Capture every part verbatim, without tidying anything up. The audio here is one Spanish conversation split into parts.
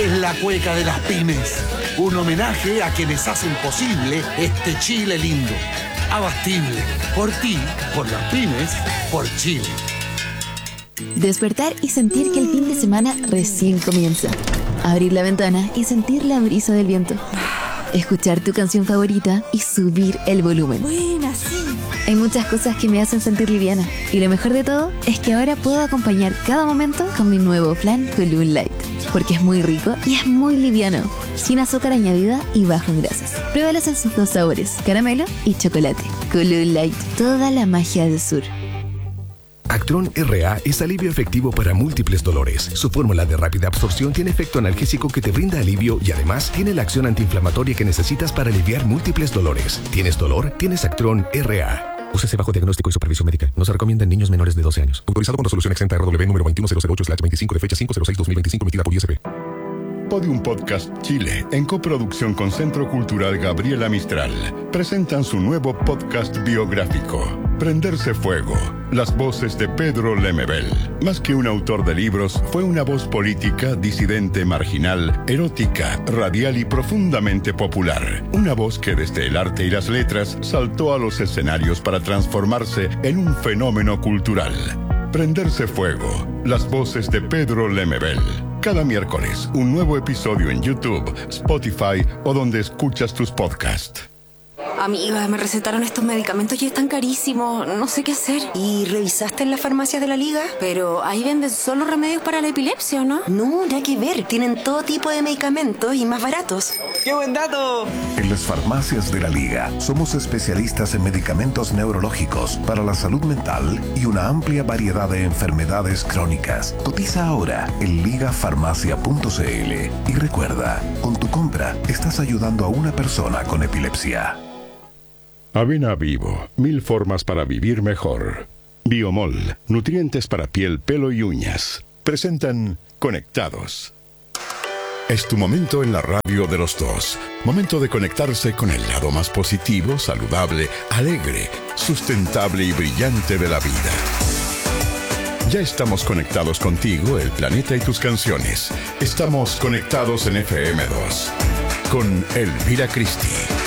es la cueca de las pymes. Un homenaje a quienes hacen posible este Chile lindo. Abastible. Por ti, por las pymes, por Chile. Despertar y sentir que el fin de semana recién comienza. Abrir la ventana y sentir la brisa del viento. Escuchar tu canción favorita y subir el volumen. Buena, sí. Hay muchas cosas que me hacen sentir liviana. Y lo mejor de todo es que ahora puedo acompañar cada momento con mi nuevo flan Column Light. Porque es muy rico y es muy liviano. Sin azúcar añadida y bajo en grasas. Pruébalos en sus dos sabores, caramelo y chocolate. Column Light, toda la magia del sur. Actron R A es alivio efectivo para múltiples dolores. Su fórmula de rápida absorción tiene efecto analgésico que te brinda alivio y además tiene la acción antiinflamatoria que necesitas para aliviar múltiples dolores. ¿Tienes dolor? Tienes Actron R A. Úsese bajo diagnóstico y supervisión médica. No se recomienda en niños menores de doce años. Autorizado con resolución exenta R W número veintiuno cero cero ocho slash veinticinco de fecha cinco cero seis dos mil veinticinco emitida por I S P. Podium Podcast Chile, en coproducción con Centro Cultural Gabriela Mistral, presentan su nuevo podcast biográfico, Prenderse Fuego, las voces de Pedro Lemebel. Más que un autor de libros, fue una voz política, disidente, marginal, erótica, radial y profundamente popular. Una voz que desde el arte y las letras saltó a los escenarios para transformarse en un fenómeno cultural. Prenderse Fuego, las voces de Pedro Lemebel. Cada miércoles, un nuevo episodio en YouTube, Spotify o donde escuchas tus podcasts. Amiga, me recetaron estos medicamentos y están carísimos. No sé qué hacer. ¿Y revisaste en las farmacias de la Liga? Pero ahí venden solo remedios para la epilepsia, ¿o no? No, nada que ver. Tienen todo tipo de medicamentos y más baratos. ¡Qué buen dato! En las farmacias de la Liga somos especialistas en medicamentos neurológicos para la salud mental y una amplia variedad de enfermedades crónicas. Cotiza ahora en ligafarmacia punto c l y recuerda, con tu compra estás ayudando a una persona con epilepsia. Avena Vivo, mil formas para vivir mejor. Biomol, nutrientes para piel, pelo y uñas. Presentan Conectados. Es tu momento en la radio de los dos. Momento de conectarse con el lado más positivo, saludable, alegre, sustentable y brillante de la vida. Ya estamos conectados contigo, el planeta y tus canciones. Estamos conectados en F M dos. Con Elvira Cristi.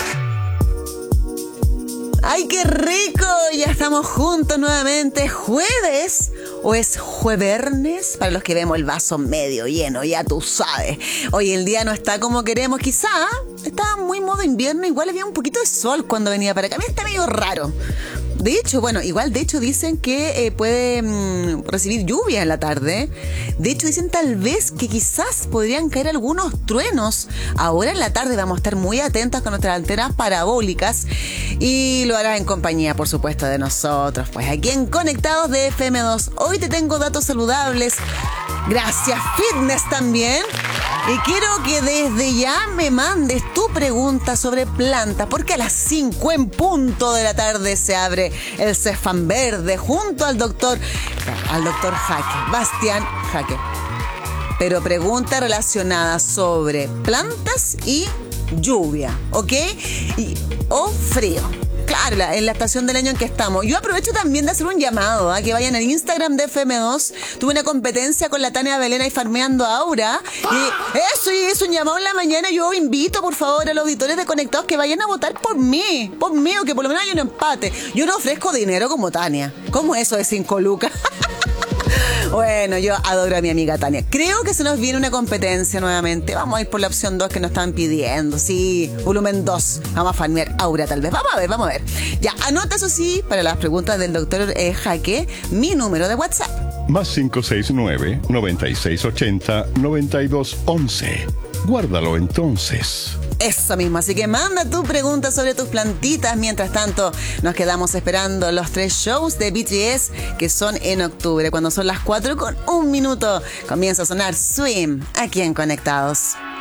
¡Ay, qué rico! Ya estamos juntos nuevamente. ¿Jueves o es juevernes? Para los que vemos el vaso medio lleno, ya tú sabes. Hoy el día no está como queremos, quizá. Estaba muy modo invierno, igual había un poquito de sol cuando venía para acá. A mí está medio raro. De hecho, bueno, igual de hecho dicen que eh, puede mmm, recibir lluvia en la tarde. De hecho dicen tal vez que quizás podrían caer algunos truenos. Ahora en la tarde vamos a estar muy atentos con nuestras antenas parabólicas y lo harás en compañía, por supuesto, de nosotros. Pues aquí en Conectados de F M dos. Hoy te tengo datos saludables. Gracias, fitness también. Y quiero que desde ya me mandes tu pregunta sobre plantas, porque a las cinco en punto de la tarde se abre el Cefam Verde junto al doctor, al doctor Jaque, Bastián Jaque. Pero pregunta relacionada sobre plantas y lluvia, ¿ok? Y, o frío. Claro, la, en la estación del año en que estamos. Yo aprovecho también de hacer un llamado a ¿eh? que vayan al Instagram de F M dos. Tuve una competencia con la Tania Belena y Farmeando Aura. Y eso, y es un llamado en la mañana. Yo invito, por favor, a los auditores de Conectados que vayan a votar por mí. Por mí, o que por lo menos haya un empate. Yo no ofrezco dinero como Tania. ¿Cómo eso de cinco lucas? Bueno, yo adoro a mi amiga Tania. Creo que se nos viene una competencia nuevamente. Vamos a ir por la opción dos que nos están pidiendo. Sí, volumen dos. Vamos a farmear Aura tal vez. Vamos a ver, vamos a ver. Ya, anota eso sí, para las preguntas del doctor eh, Jaque, mi número de WhatsApp. Más cinco seis nueve, noventa y seis ochenta, noventa y dos once. Guárdalo entonces. Eso mismo, así que manda tu pregunta sobre tus plantitas. Mientras tanto, nos quedamos esperando los tres shows de B T S que son en octubre. Cuando son las cuatro con un minuto, comienza a sonar Swim aquí en Conectados.